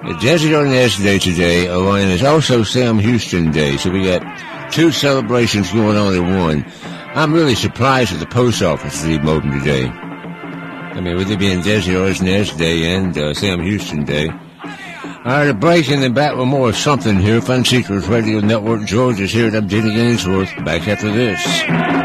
Desi Arnaz Day today, and it's also Sam Houston Day. So we got two celebrations going on in one. I'm really surprised at the post office leaving open today. I mean, with it being Desi Arnaz Day and Sam Houston Day. All right, a break and then back with more of something here. Fun Seekers Radio Network. George is here at Updating Ainsworth. Back after this.